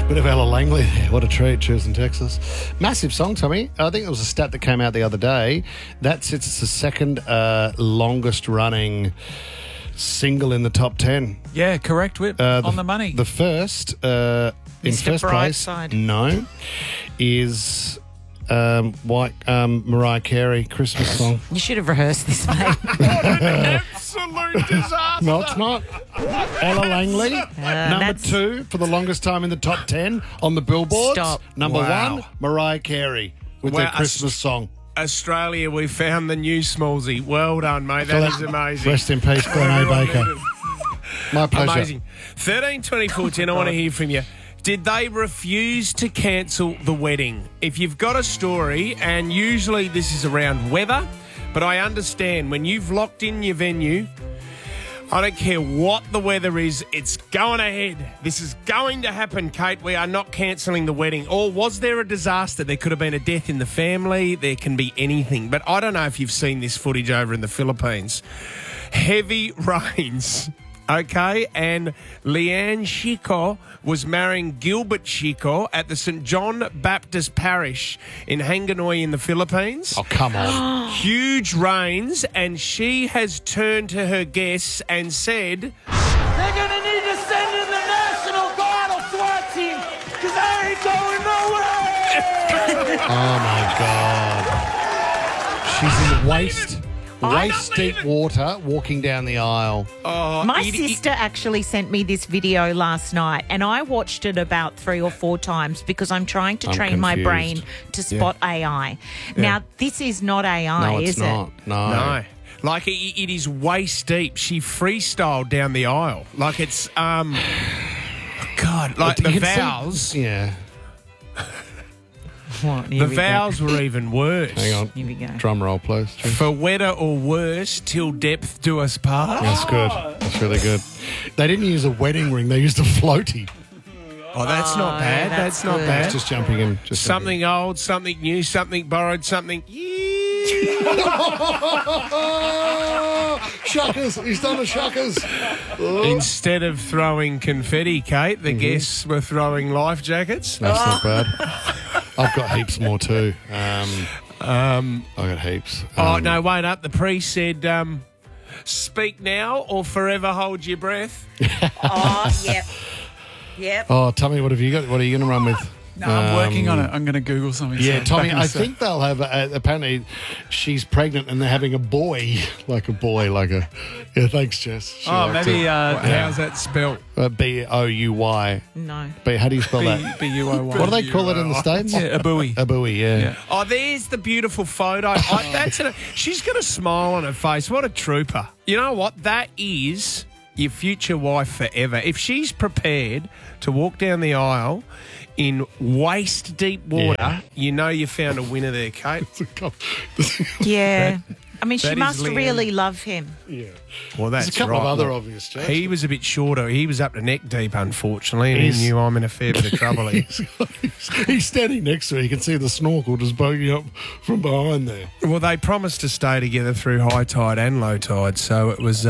Bit of Ella Langley there. What a treat, choosing Texas. Massive song, Tommy. I think it was a stat that came out the other day. That sits as the second longest running single in the top 10. Yeah, correct, Whip. On the money. The first, in Mr. first place, Brightside. no, is Mariah Carey, Christmas song. You should have rehearsed this, mate. Absolute disaster. No, it's not. Ella Langley, number that's- 2 for the longest time in the top 10 on the billboards. Stop. Number Wow. 1, Mariah Carey with their Christmas song. Australia, we found the new Smallsy. Well done, mate. That is amazing. Rest in peace, Glenn A. Baker. My pleasure. Amazing. 13 24 10, I want to hear from you. Did they refuse to cancel the wedding? If you've got a story, and usually this is around weather, but I understand when you've locked in your venue, I don't care what the weather is, it's going ahead. This is going to happen, Kate. We are not cancelling the wedding. Or was there a disaster? There could have been a death in the family. There can be anything. But I don't know if you've seen this footage over in the Philippines. Heavy rains. Okay, and Leanne Chico was marrying Gilbert Chico at the St. John Baptist Parish in Hanganui in the Philippines. Oh, come on. Huge rains, and she has turned to her guests and said, They're going to need to send in the National Guard or SWAT team because I ain't going nowhere. Oh, my God. She's in waist-deep water walking down the aisle. My sister actually sent me this video last night, and I watched it about 3 or 4 times because I'm trying to train my confused. brain to spot AI. Now, this is not AI, No, it's is not. it? No. Like, it is waist deep. She freestyled down the aisle. Like, it's, God, like You the can see- vows. Yeah. What? Here The we go. vows were even worse. Hang on. Here we go. Drum roll, please. For wetter or worse, till depth do us part. That's good. That's really good. They didn't use a wedding ring. They used a floaty. Oh, that's not bad. yeah, That's that's not good. bad. Just jumping in. Something old, something new, something borrowed, something. Shuckers. He's done a shuckers. Instead of throwing confetti, Kate, the guests were throwing life jackets. That's not bad. I've got heaps more too. I've got heaps. Oh, no, wait up. The priest said, speak now or forever hold your breath. Oh, yep. Yep. Oh, Tommy, what have you got? What are you going to run with? No, I'm working on it. I'm going to Google something. Yeah, so Tommy, back in a I sec. think they'll have, apparently, she's pregnant and they're having a boy. Yeah, thanks, Jess. She Oh, liked maybe it. How's that spelled? Bouy. No. But how do you spell that? B-U-O-Y. What do they call it in the States? Yeah, a buoy. A buoy, yeah. Yeah. Oh, there's the beautiful photo. She's got a smile on her face. What a trooper. You know what? That is your future wife forever. If she's prepared to walk down the aisle in waist-deep water, Yeah. you know you found a winner there, Kate. Yeah. I mean, she that is must Leanne. really love him. Well, that's There's a couple right. of other Look, obvious jokes. He was a bit shorter. He was up to neck deep, unfortunately, and He's- he knew I'm in a fair bit of trouble here. He's standing next to her. You can see the snorkel just poking up from behind there. Well, they promised to stay together through high tide and low tide, so it was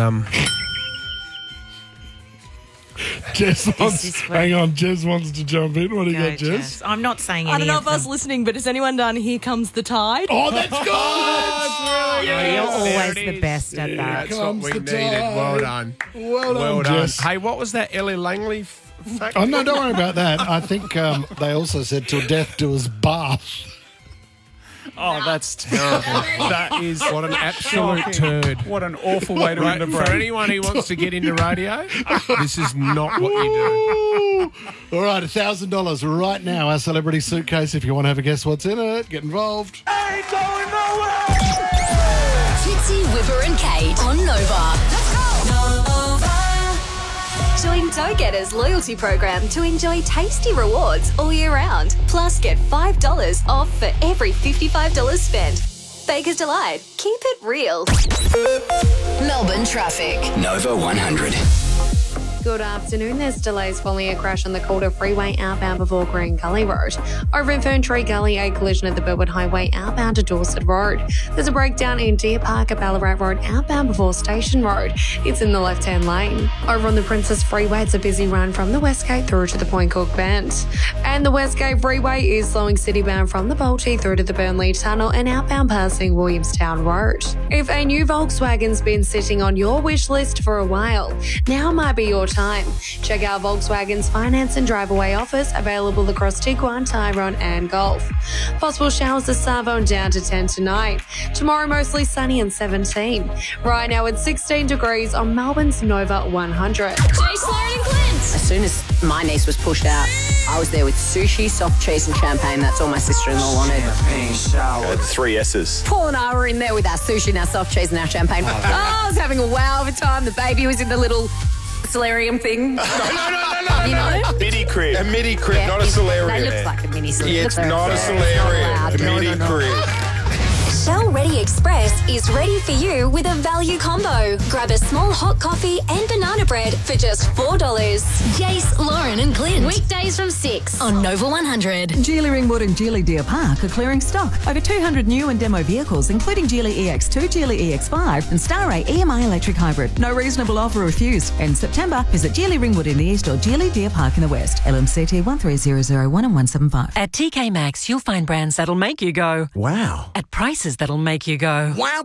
Jess wants, is hang on, Jess wants to jump in. What do you Go, got, Jess? Jess. I'm not saying any I don't know of if I was them. listening, but has anyone done Here Comes the Tide? Oh, that's good! You're always There it the is. best at that. That's what Comes we the needed. tide. Well done. Well done, Jess. Hey, what was that Ellie Langley fact? Oh, no, don't worry about that. I think they also said till death do us bath. Oh, that's terrible. That is what an absolute turd. What an awful way to end a For break. anyone who wants to get into radio, this is not what you Ooh. All right, $1,000 right now. Our celebrity suitcase. If you want to have a guess what's in it, get involved. I ain't going nowhere. Fitzy, Whipper and Kate on Nova. Let's go. Join Dough Getter's loyalty program to enjoy tasty rewards all year round. Plus, get $5 off for every $55 spent. Baker's Delight. Keep it real. Melbourne traffic. Nova 100. Good afternoon. There's delays following a crash on the Calder Freeway outbound before Green Gully Road. Over in Ferntree Gully, a collision at the Burwood Highway outbound to Dorset Road. There's a breakdown in Deer Park at Ballarat Road outbound before Station Road. It's in the left-hand lane. Over on the Princess Freeway, it's a busy run from the Westgate through to the Point Cook Bend. And the Westgate Freeway is slowing citybound from the Balti through to the Burnley Tunnel and outbound passing Williamstown Road. If a new Volkswagen's been sitting on your wish list for a while, now might be your time. Check out Volkswagen's finance and drive-away offers available across Tiguan, Tyrone and Golf. Possible showers at Savo and down to 10 tonight. Tomorrow mostly sunny and 17. Right now it's 16 degrees on Melbourne's Nova 100. Jace, Lauren and Clint. As soon as my niece was pushed out, I was there with sushi, soft cheese and champagne. That's all my sister-in-law wanted. The 3 S's. Paul and I were in there with our sushi and our soft cheese and our champagne. I was having a wow of a time. The baby was in the little solarium thing. No. You know? Midi crib. A midi crib, not a solarium. That looks like a mini solarium. Yeah, it's not a solarium. A midi crib. Shell Ready Express is ready for you with a value combo. Grab a small hot coffee and banana bread for just $4. Jace, Lauren and Clint. Weekdays from 6 on Nova 100. Geely Ringwood and Geely Deer Park are clearing stock. Over 200 new and demo vehicles, including Geely EX2, Geely EX5 and Star A EMI Electric Hybrid. No reasonable offer refused. In September, visit Geely Ringwood in the east or Geely Deer Park in the west. LMCT 13001 and 175. At TK Maxx, you'll find brands that'll make you go, wow. At prices that'll make you go, wow.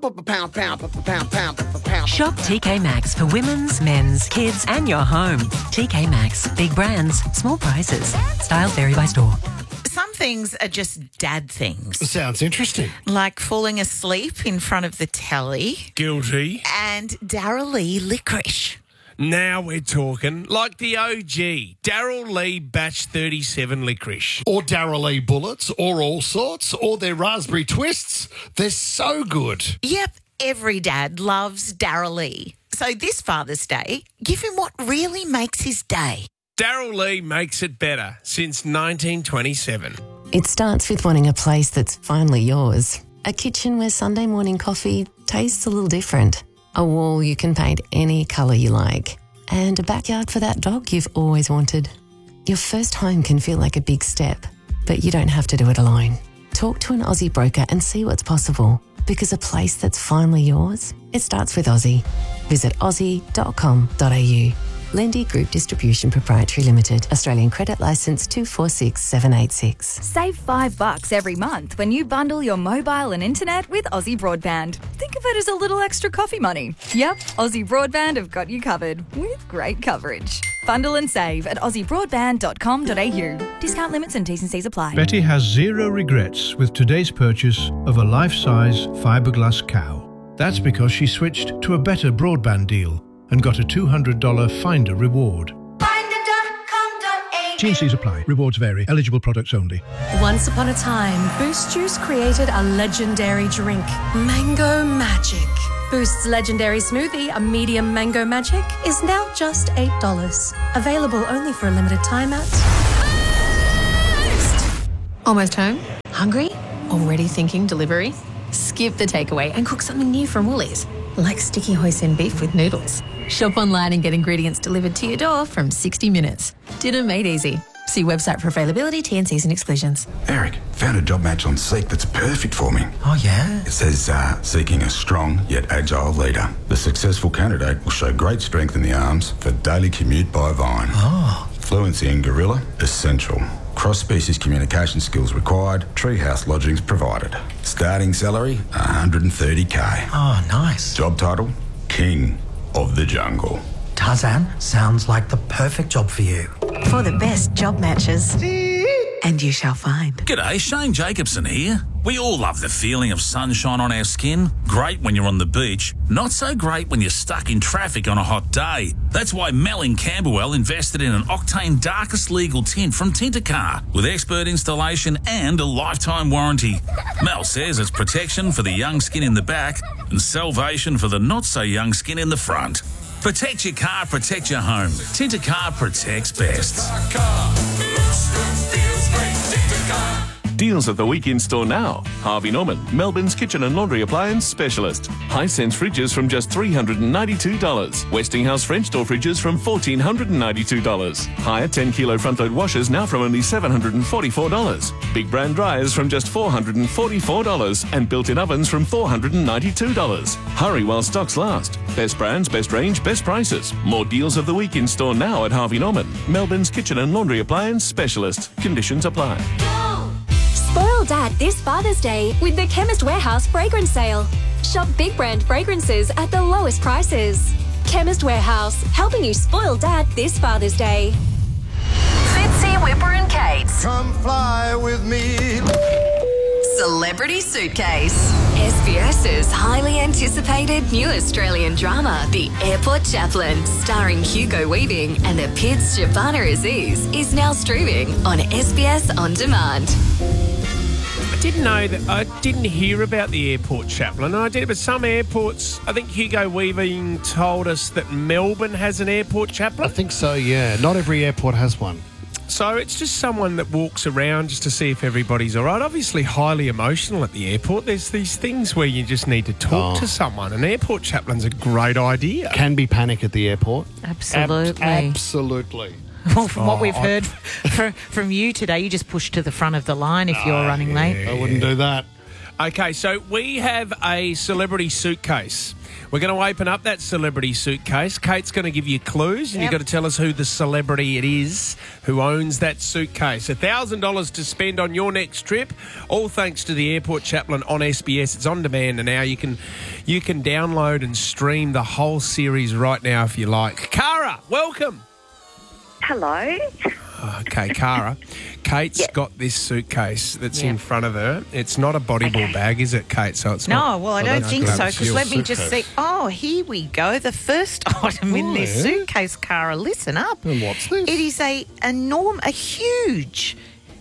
Shop TK Maxx for women's, men's, kids and your home. TK Maxx. Big brands, small prices. Styles vary by store. Some things are just dad things. Sounds interesting. Like falling asleep in front of the telly. Guilty. And Daryl Lee licorice. Now we're talking. Like the OG, Daryl Lee Batch 37 licorice. Or Daryl Lee bullets, or all sorts, or their raspberry twists. They're so good. Yep, every dad loves Daryl Lee. So this Father's Day, give him what really makes his day. Daryl Lee makes it better since 1927. It starts with wanting a place that's finally yours. A kitchen where Sunday morning coffee tastes a little different. A wall you can paint any colour you like. And a backyard for that dog you've always wanted. Your first home can feel like a big step, but you don't have to do it alone. Talk to an Aussie broker and see what's possible. Because a place that's finally yours, it starts with Aussie. Visit aussie.com.au. Lendy Group Distribution Proprietary Limited. Australian Credit Licence 246786. Save $5 every month when you bundle your mobile and internet with Aussie Broadband. Think of it as a little extra coffee money. Yep, Aussie Broadband have got you covered with great coverage. Bundle and save at aussiebroadband.com.au. Discount limits and T's and C's apply. Betty has zero regrets with today's purchase of a life-size fiberglass cow. That's because she switched to a better broadband deal and got a $200 Finder reward. T&Cs apply. Rewards vary. Eligible products only. Once upon a time, Boost Juice created a legendary drink, Mango Magic. Boost's legendary smoothie, a medium mango magic, is now just $8. Available only for a limited time at Boost. Almost home? Hungry? Already thinking delivery? Skip the takeaway and cook something new from Woolies, like sticky hoisin beef with noodles. Shop online and get ingredients delivered to your door from 60 minutes. Dinner made easy. See website for availability, T&Cs and exclusions. Eric, found a job match on Seek that's perfect for me. Oh, yeah? It says, seeking a strong yet agile leader. The successful candidate will show great strength in the arms for daily commute by Vine. Oh. Fluency in Gorilla, essential. Cross-species communication skills required. Treehouse lodgings provided. Starting salary, $130K. Oh, nice. Job title, King of the Jungle. Tarzan, sounds like the perfect job for you. For the best job matches. And you shall find. G'day, Shane Jacobson here. We all love the feeling of sunshine on our skin. Great when you're on the beach. Not so great when you're stuck in traffic on a hot day. That's why Mel in Camberwell invested in an Octane Darkest Legal Tint from Tintercar with expert installation and a lifetime warranty. Mel says it's protection for the young skin in the back and salvation for the not-so-young skin in the front. Protect your car, protect your home. Tintercar protects best. Deals of the week in store now. Harvey Norman, Melbourne's kitchen and laundry appliance specialist. Hisense fridges from just $392. Westinghouse French door fridges from $1,492. Higher 10-kilo front-load washers now from only $744. Big brand dryers from just $444. And built-in ovens from $492. Hurry while stocks last. Best brands, best range, best prices. More deals of the week in store now at Harvey Norman, Melbourne's kitchen and laundry appliance specialist. Conditions apply. Spoil Dad this Father's Day with the Chemist Warehouse fragrance sale. Shop big brand fragrances at the lowest prices. Chemist Warehouse, helping you spoil Dad this Father's Day. Fitzy, Whipper and Kate. Come fly with me. Celebrity Suitcase. SBS's highly anticipated new Australian drama, The Airport Chaplain, starring Hugo Weaving and the Pids Shabana Aziz, is now streaming on SBS On Demand. I didn't hear about the Airport Chaplain. I did, but some airports, I think Hugo Weaving told us that Melbourne has an airport chaplain. I think so, yeah. Not every airport has one. So it's just someone that walks around just to see if everybody's all right. Obviously highly emotional at the airport. There's these things where you just need to talk to someone. An airport chaplain's a great idea. Can be panic at the airport. Absolutely. Absolutely. Well, from what we've heard from you today, you just push to the front of the line if you're running late. I wouldn't do that. Okay, so we have a celebrity suitcase. We're going to open up that celebrity suitcase. Kate's going to give you clues, and you've got to tell us who the celebrity it is who owns that suitcase. $1,000 to spend on your next trip, all thanks to the Airport Chaplain on SBS. It's on demand, and now you can download and stream the whole series right now if you like. Cara, welcome. Hello. Okay, Cara. Kate's got this suitcase that's in front of her. It's not a bodyball bag, is it, Kate? So it's not. No, well, I don't think so, because let me just see. Oh, here we go. The first item in this suitcase, Cara. Listen up. And what's this? It is a huge,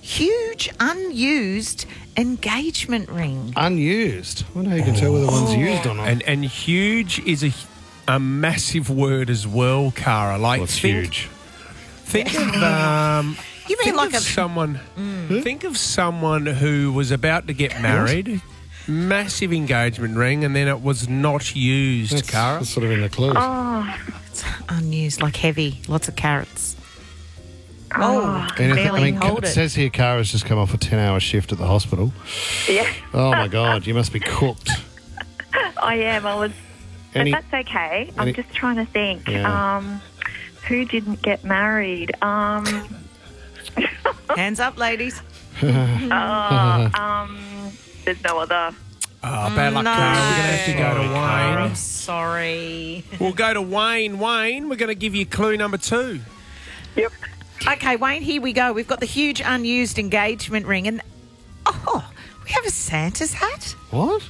unused engagement ring. Unused? I wonder how you can tell whether one's used or not. And huge is a massive word as well, Cara. Like, what's huge? Think of you mean like someone? Think of someone who was about to get married, massive engagement ring, and then it was not used. Cara, that's sort of in the clues. Oh, it's unused, like heavy, lots of carrots. It says here, Cara's just come off a 10-hour shift at the hospital. Yeah. Oh my God, you must be cooked. I am. But that's okay. I'm just trying to think. Yeah. Who didn't get married? Hands up, ladies. There's no other. Oh, bad luck, Cara. We're going to have to go to Wayne. I'm sorry. We'll go to Wayne. Wayne, we're going to give you clue number 2. Yep. Okay, Wayne, here we go. We've got the huge unused engagement ring, and we have a Santa's hat. What?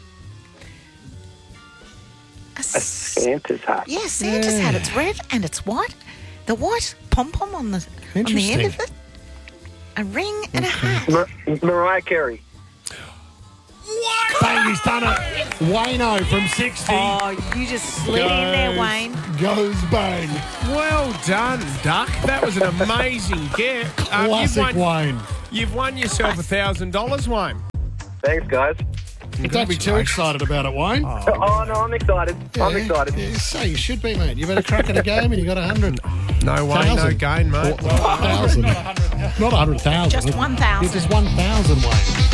A Santa's hat. Yeah, Santa's hat. It's red and it's white. The white pom-pom on the end of it. A ring and a hat. Mariah Carey. What? Bang, he's done it. Wayno from 60. Oh, you just slid in there, Wayne. Goes bang. Well done, Duck. That was an amazing get. Classic Wayne. You've won yourself $1,000, Wayne. Thanks, guys. Don't be too excited about it, Wayne. Oh, no, I'm excited. Yeah, I'm excited. Yeah, so you should be, mate. You've had a crack at a game and you got 100. No way, no gain, mate. 1,000. Not 100,000. Just 1,000. It's just 1,000, Wayne.